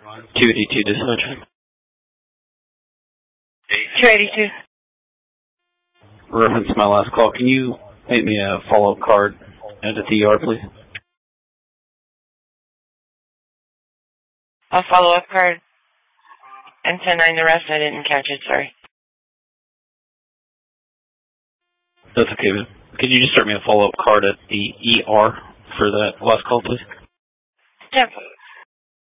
282 dispatch. 282. Reference my last call. Can you make me a follow-up card at the ER, please? A follow-up card. And 10-9 the rest. I didn't catch it, sorry. That's okay, man. Could you just start me a follow-up card at the ER for that last call, please? Yeah.